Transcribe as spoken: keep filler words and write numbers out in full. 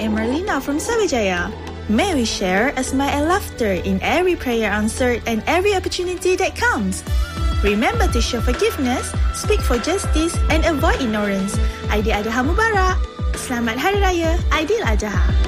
am Marlina from Savijaya. May we share a smile and laughter in every prayer answered and every opportunity that comes. Remember to show forgiveness, speak for justice and avoid ignorance. Aidil Adha Mubarak. Selamat Hari Raya Aidil Adha.